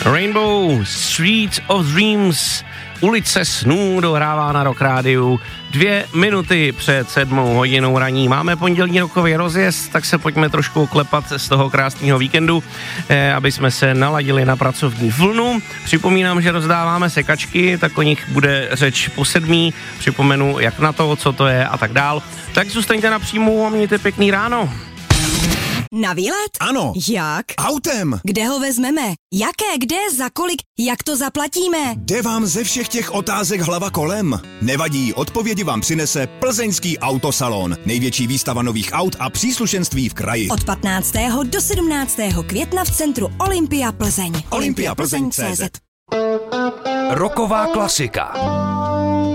Rainbow, Street of Dreams, Ulice snů dohrává na Rock Rádiu 2 minuty před 7 hodinou raní. Máme pondělní rokový rozjezd, tak se pojďme trošku oklepat z toho krásného víkendu, aby jsme se naladili na pracovní vlnu. Připomínám, že rozdáváme sekačky, tak o nich bude řeč po 7. Připomenu, jak na to, co to je a tak dál. Tak zůstaňte na příjmu a mějte pěkný ráno. Na výlet? Ano. Jak? Autem. Kde ho vezmeme? Jaké, kde, za kolik, jak to zaplatíme? Jde vám ze všech těch otázek hlava kolem? Nevadí, odpovědi vám přinese Plzeňský autosalon. Největší výstava nových aut a příslušenství v kraji. Od 15. do 17. května v centru Olympia Plzeň. olympiaplzeň.cz Roková klasika.